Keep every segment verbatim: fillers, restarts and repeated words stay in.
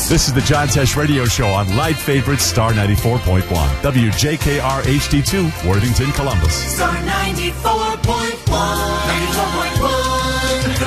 This is the John Tesh Radio Show on Light Favorite Star ninety-four point one. W J K R H D two, Worthington, Columbus. Star ninety-four point one. ninety-four point one,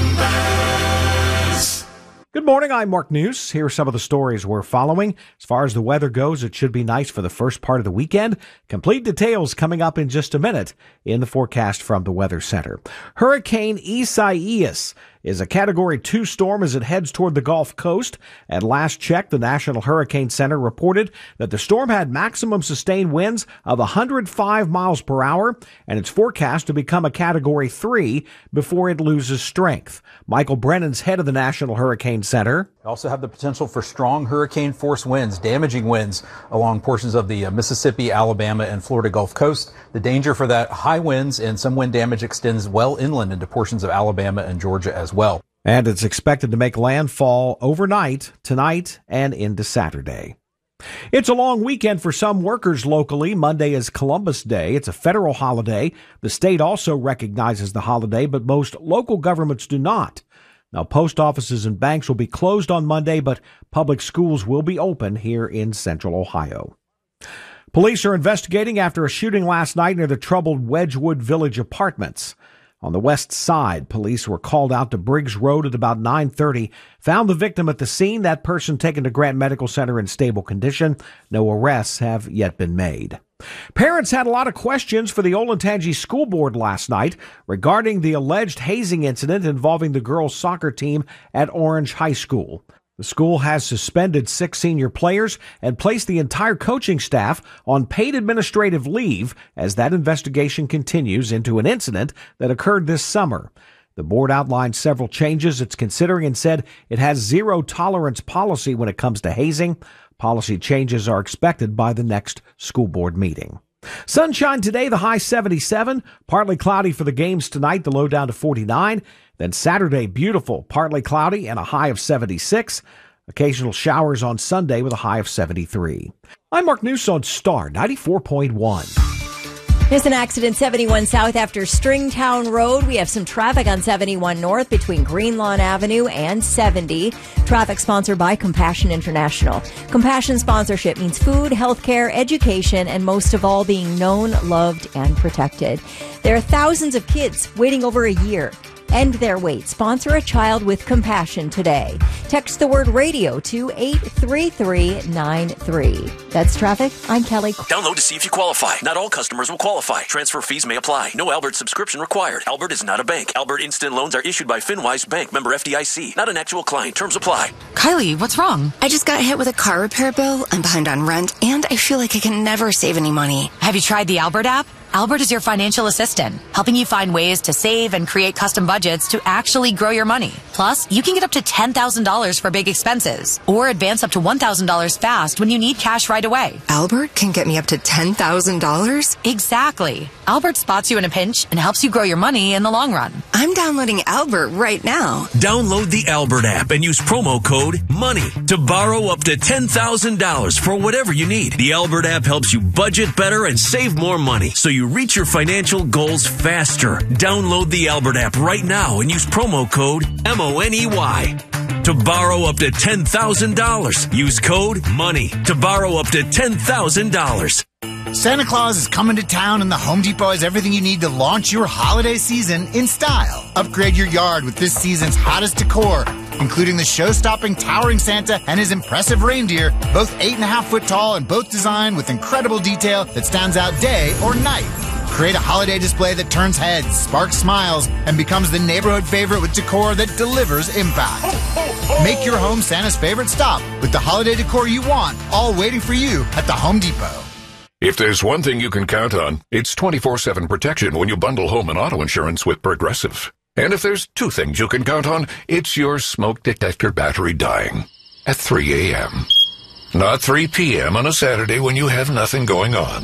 Columbus. Good morning, I'm Mark News. Here are some of the stories we're following. As far as the weather goes, it should be nice for the first part of the weekend. Complete details coming up in just a minute in the forecast from the Weather Center. Hurricane Isaias is a Category two storm as it heads toward the Gulf Coast. At last check, the National Hurricane Center reported that the storm had maximum sustained winds of one hundred five miles per hour, and it's forecast to become a Category three before it loses strength. Michael Brennan's head of the National Hurricane Center. We also have the potential for strong hurricane-force winds, damaging winds along portions of the Mississippi, Alabama, and Florida Gulf Coast. The danger for that, high winds and some wind damage extends well inland into portions of Alabama and Georgia as well. And it's expected to make landfall overnight, tonight, and into Saturday. It's a long weekend for some workers locally. Monday is Columbus Day. It's a federal holiday. The state also recognizes the holiday, but most local governments do not. Now, post offices and banks will be closed on Monday, but public schools will be open here in Central Ohio. Police are investigating after a shooting last night near the troubled Wedgewood Village Apartments. On the west side, police were called out to Briggs Road at about nine thirty, found the victim at the scene, that person taken to Grant Medical Center in stable condition. No arrests have yet been made. Parents had a lot of questions for the Olentangy School Board last night regarding the alleged hazing incident involving the girls' soccer team at Orange High School. The school has suspended six senior players and placed the entire coaching staff on paid administrative leave as that investigation continues into an incident that occurred this summer. The board outlined several changes it's considering and said it has zero tolerance policy when it comes to hazing. Policy changes are expected by the next school board meeting. Sunshine today, the high seventy-seven. Partly cloudy for the games tonight, the low down to forty-nine. Then Saturday, beautiful, partly cloudy and a high of seventy-six. Occasional showers on Sunday with a high of seventy-three. I'm Mark News on Star ninety-four point one. There's an accident seventy-one south after Stringtown Road. We have some traffic on seventy-one north between Greenlawn Avenue and seventy. Traffic sponsored by Compassion International. Compassion sponsorship means food, healthcare, education, and most of all, being known, loved, and protected. There are thousands of kids waiting over a year. End their wait. Sponsor a child with compassion today. Text the word radio to eight three three nine three. That's traffic. I'm Kelly. Download to see if you qualify. Not all customers will qualify. Transfer fees may apply. No Albert subscription required. Albert is not a bank. Albert Instant Loans are issued by FinWise Bank, member F D I C. Not an actual client. Terms apply. Kylie, what's wrong? I just got hit with a car repair bill. I'm behind on rent, and I feel like I can never save any money. Have you tried the Albert app? Albert is your financial assistant, helping you find ways to save and create custom budgets to actually grow your money. Plus, you can get up to ten thousand dollars for big expenses, or advance up to one thousand dollars fast when you need cash right away. Albert can get me up to ten thousand dollars? Exactly. Albert spots you in a pinch and helps you grow your money in the long run. I'm downloading Albert right now. Download the Albert app and use promo code MONEY to borrow up to ten thousand dollars for whatever you need. The Albert app helps you budget better and save more money, so you reach your financial goals faster. Download the Albert app right now and use promo code M O N E Y to borrow up to ten thousand dollars. Use code MONEY to borrow up to ten thousand dollars. Santa Claus is coming to town, and the Home Depot has everything you need to launch your holiday season in style. Upgrade your yard with this season's hottest decor, including the show-stopping towering Santa and his impressive reindeer, both eight and a half foot tall and both designed with incredible detail that stands out day or night. Create a holiday display that turns heads, sparks smiles, and becomes the neighborhood favorite with decor that delivers impact. Make your home Santa's favorite stop with the holiday decor you want, all waiting for you at the Home Depot. If there's one thing you can count on, it's twenty-four seven protection when you bundle home and auto insurance with Progressive. And if there's two things you can count on, it's your smoke detector battery dying at three a.m. Not three p.m. on a Saturday when you have nothing going on,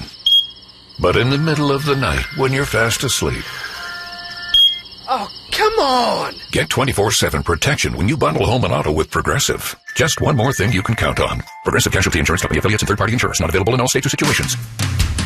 but in the middle of the night when you're fast asleep. Oh, come on! Get twenty-four seven protection when you bundle home and auto with Progressive. Just one more thing you can count on. Progressive Casualty Insurance Company, affiliates, and third-party insurers. Not available in all states or situations.